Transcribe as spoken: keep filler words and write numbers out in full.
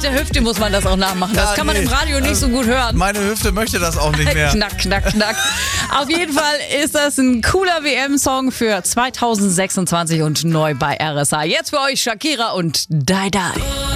mit der Hüfte muss man das auch nachmachen. Das Ja, kann man nee. im Radio nicht so gut hören. Meine Hüfte möchte das auch nicht mehr. Knack, knack, knack. Auf jeden Fall ist das ein cooler W M-Song für zweitausendsechsundzwanzig und neu bei R S A. Jetzt für euch Shakira und Die Die.